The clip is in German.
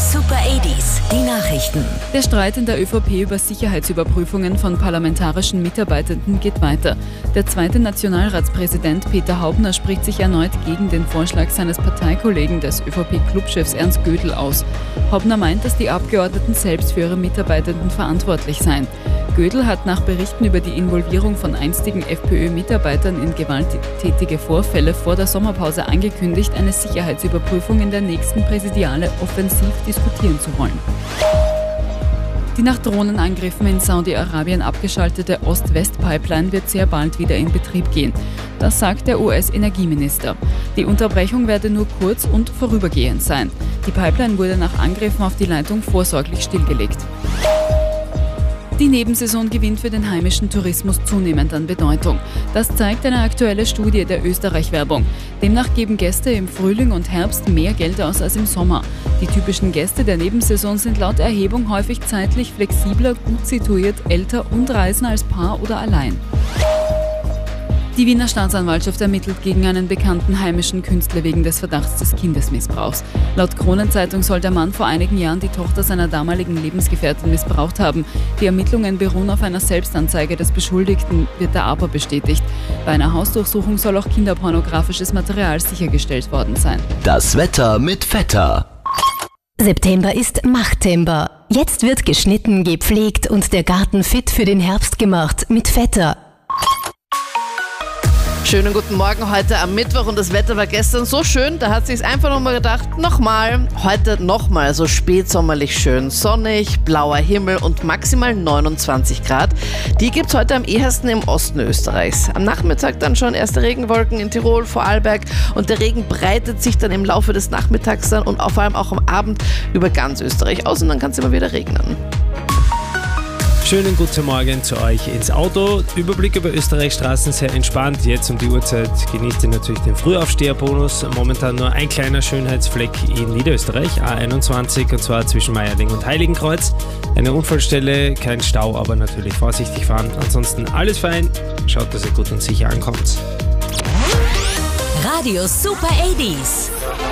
Super 80s, die Nachrichten. Der Streit in der ÖVP über Sicherheitsüberprüfungen von parlamentarischen Mitarbeitenden geht weiter. Der zweite Nationalratspräsident Peter Haubner spricht sich erneut gegen den Vorschlag seines Parteikollegen des ÖVP-Clubchefs Ernst Gödel aus. Haubner meint, dass die Abgeordneten selbst für ihre Mitarbeitenden verantwortlich seien. Gödel hat nach Berichten über die Involvierung von einstigen FPÖ-Mitarbeitern in gewalttätige Vorfälle vor der Sommerpause angekündigt, eine Sicherheitsüberprüfung in der nächsten Präsidiale offensiv diskutieren zu wollen. Die nach Drohnenangriffen in Saudi-Arabien abgeschaltete Ost-West-Pipeline wird sehr bald wieder in Betrieb gehen. Das sagt der US-Energieminister. Die Unterbrechung werde nur kurz und vorübergehend sein. Die Pipeline wurde nach Angriffen auf die Leitung vorsorglich stillgelegt. Die Nebensaison gewinnt für den heimischen Tourismus zunehmend an Bedeutung. Das zeigt eine aktuelle Studie der Österreich-Werbung. Demnach geben Gäste im Frühling und Herbst mehr Geld aus als im Sommer. Die typischen Gäste der Nebensaison sind laut Erhebung häufig zeitlich flexibler, gut situiert, älter und reisen als Paar oder allein. Die Wiener Staatsanwaltschaft ermittelt gegen einen bekannten heimischen Künstler wegen des Verdachts des Kindesmissbrauchs. Laut Kronenzeitung soll der Mann vor einigen Jahren die Tochter seiner damaligen Lebensgefährtin missbraucht haben. Die Ermittlungen beruhen auf einer Selbstanzeige des Beschuldigten, wird der APA bestätigt. Bei einer Hausdurchsuchung soll auch kinderpornografisches Material sichergestellt worden sein. Das Wetter mit Vetter. September ist Machttember. Jetzt wird geschnitten, gepflegt und der Garten fit für den Herbst gemacht mit Vetter. Schönen guten Morgen heute am Mittwoch und das Wetter war gestern so schön, da hat sich's einfach nochmal gedacht, heute nochmal so spätsommerlich schön, sonnig, blauer Himmel und maximal 29 Grad. Die gibt's heute am ehesten im Osten Österreichs. Am Nachmittag dann schon erste Regenwolken in Tirol, Vorarlberg und der Regen breitet sich dann im Laufe des Nachmittags dann und vor allem auch am Abend über ganz Österreich aus und dann kann es immer wieder regnen. Schönen guten Morgen zu euch ins Auto. Überblick über Österreichs Straßen sehr entspannt. Jetzt um die Uhrzeit genießt ihr natürlich den Frühaufsteherbonus. Momentan nur ein kleiner Schönheitsfleck in Niederösterreich, A21, und zwar zwischen Meierling und Heiligenkreuz. Eine Unfallstelle, kein Stau, aber natürlich vorsichtig fahren. Ansonsten alles fein. Schaut, dass ihr gut und sicher ankommt. Radio Super 80s.